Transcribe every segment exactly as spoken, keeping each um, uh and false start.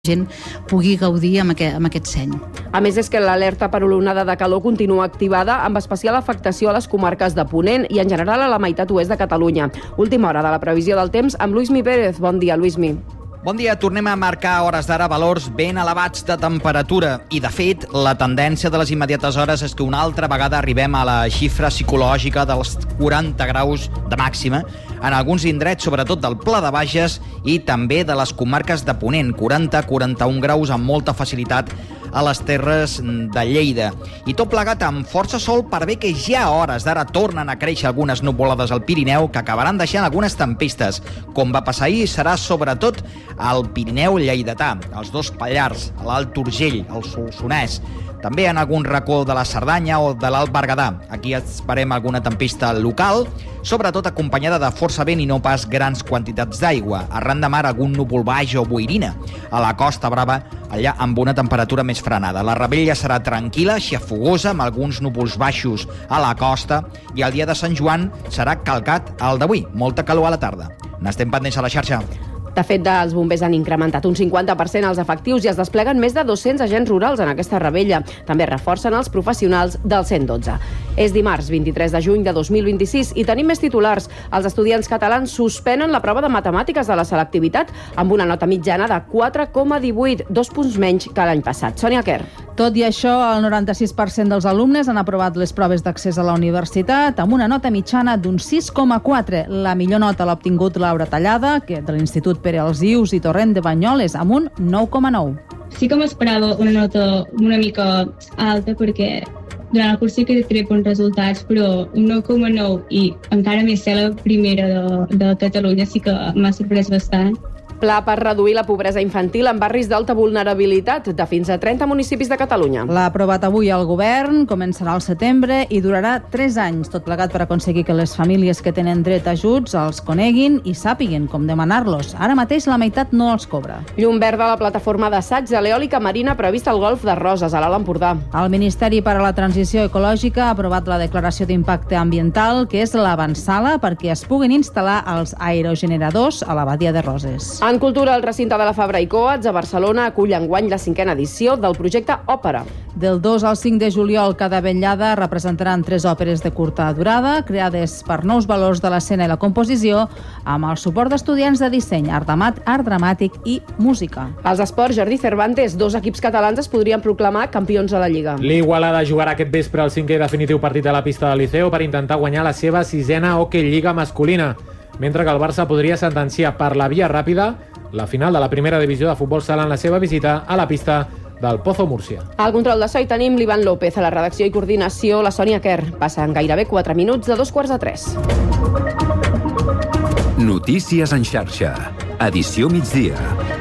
gent pugui gaudir amb aquest, amb aquest seny. A més, és que l'alerta per l'onada de calor continua activada, amb especial afectació a les comarques de Ponent i en general a la meitat oest de Catalunya. Última hora de la previsió del temps amb Luismi Pérez. Bon dia, Luismi. Bon dia, tornem a marcar a hores d'ara valors ben elevats de temperatura i, de fet, la tendència de les immediates hores és que una altra vegada arribem a la xifra psicològica dels quaranta graus de màxima en alguns indrets, sobretot del Pla de Bages i també de les comarques de Ponent, quaranta a quaranta-un graus amb molta facilitat a les terres de Lleida. I tot plegat amb força sol per bé que ja a hores d'ara tornen a créixer algunes nuvolades al Pirineu que acabaran deixant algunes tempestes. Com va passar ahir, serà sobretot al Pirineu lleidatà, als dos Pallars, a l'Alt Urgell, al Solsonès, també en algun racó de la Cerdanya o de l'Alt Berguedà. Aquí esperem alguna tempesta local, sobretot acompanyada de força vent i no pas grans quantitats d'aigua. Arran de mar, algun núvol baix o boirina. A la Costa Brava, allà amb una temperatura més frenada. La Rebella serà tranquil·la, xafogosa, amb alguns núvols baixos a la costa, i el dia de Sant Joan serà calcat al d'avui. Molta calor a la tarda. N'estem pendents a la xarxa. De fet, els bombers han incrementat un cinquanta per cent els efectius i es despleguen més de dos-cents agents rurals en aquesta rebella. També reforcen els professionals del cent dotze. És dimarts, vint-i-tres de juny de dos mil vint-i-sis, i tenim més titulars. Els estudiants catalans suspenen la prova de matemàtiques de la selectivitat amb una nota mitjana de quatre coma divuit, dos punts menys que l'any passat. Sònia Quer. Tot i això, el noranta-sis per cent dels alumnes han aprovat les proves d'accés a la universitat amb una nota mitjana d'un sis coma quatre. La millor nota l'ha obtingut Laura Tallada, que de l'Institut Pere Alsius i Torrent de Banyoles, amb un nou coma nou. Sí que m'esperava una nota una mica alta perquè durant el curs sí que trec bons resultats, però un nou coma nou i encara més ser la primera de, de Catalunya sí que m'ha sorprès bastant. Pla per reduir la pobresa infantil en barris d'alta vulnerabilitat de fins a trenta municipis de Catalunya. L'ha aprovat avui el govern, començarà al setembre i durarà tres anys, tot plegat per aconseguir que les famílies que tenen dret a ajuts els coneguin i sàpiguen com demanar-los. Ara mateix la meitat no els cobra. Llum verda a la plataforma d'assaig de l'eòlica marina prevista al Golf de Roses, a l'Alt Empordà. El Ministeri per a la Transició Ecològica ha aprovat la declaració d'impacte ambiental, que és l'avançala perquè es puguin instal·lar els aerogeneradors a la badia de Roses. En cultura, el recinte de la Fabra i Coats a Barcelona acull enguany la cinquena edició del projecte Òpera. Del dos al cinc de juliol, cada vetllada representaran tres òperes de curta durada, creades per nous valors de l'escena i la composició, amb el suport d'estudiants de disseny, art, dramat, art dramàtic i música. Als esports, Jordi Cervantes, dos equips catalans es podrien proclamar campions de la Lliga. L'Igualada jugarà aquest vespre el cinquè i definitiu partit de la pista del Liceo per intentar guanyar la seva sisena Hockey Lliga masculina, mentre que el Barça podria sentenciar per la via ràpida la final de la primera divisió de futbol sala en la seva visita a la pista del Pozo Múrcia. Al control de so hi tenim l'Ivan López, a la redacció i coordinació la Sònia Quer. Passen gairebé quatre minuts de dos quarts de tres. Notícies en xarxa. Edició migdia.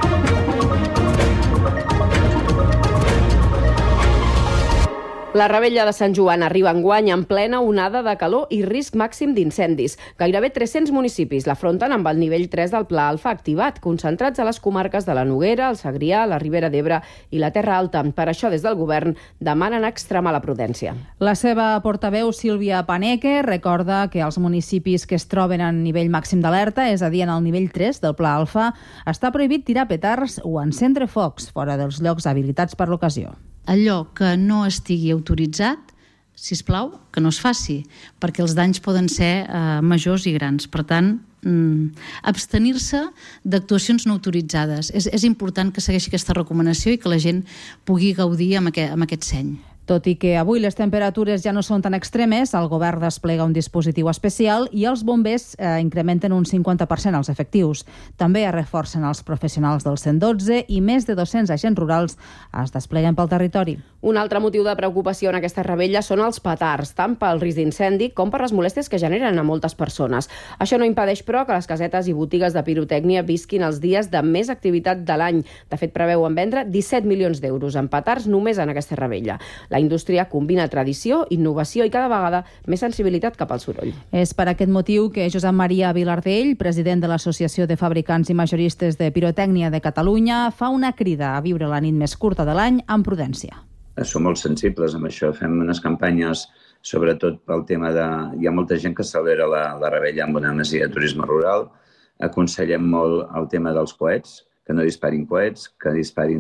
La Rebella de Sant Joan arriba enguany en plena onada de calor i risc màxim d'incendis. Gairebé tres-cents municipis l'afronten amb el nivell tres del Pla Alfa activat, concentrats a les comarques de la Noguera, el Segrià, la Ribera d'Ebre i la Terra Alta. Per això, des del govern, demanen extremar la prudència. La seva portaveu, Sílvia Paneque, recorda que els municipis que es troben en nivell màxim d'alerta, és a dir, en el nivell tres del Pla Alfa, està prohibit tirar petards o encendre focs fora dels llocs habilitats per l'ocasió. Allò que no estigui autoritzat, sisplau, que no es faci, perquè els danys poden ser eh, majors i grans. Per tant, mm, abstenir-se d'actuacions no autoritzades. És, és important que segueixi aquesta recomanació i que la gent pugui gaudir amb aquest, amb aquest seny. Tot i que avui les temperatures ja no són tan extremes, el govern desplega un dispositiu especial i els bombers eh, incrementen un cinquanta per cent els efectius. També es reforcen els professionals del cent dotze i més de dos-cents agents rurals es despleguen pel territori. Un altre motiu de preocupació en aquesta rebella són els petards, tant pel risc d'incendi com per les molèsties que generen a moltes persones. Això no impedeix, però, que les casetes i botigues de pirotècnia visquin els dies de més activitat de l'any. De fet, preveuen vendre disset milions d'euros en petards només en aquesta rebella. La indústria combina tradició, innovació i cada vegada més sensibilitat cap al soroll. És per aquest motiu que Josep Maria Vilardell, president de l'Associació de Fabricants i Majoristes de Pirotècnia de Catalunya, fa una crida a viure la nit més curta de l'any amb prudència. Som molt sensibles amb això. Fem unes campanyes, sobretot pel tema de... Hi ha molta gent que celebra la, la rebella amb una masia de turisme rural. Aconsellem molt el tema dels coets, que no disparin coets, que disparin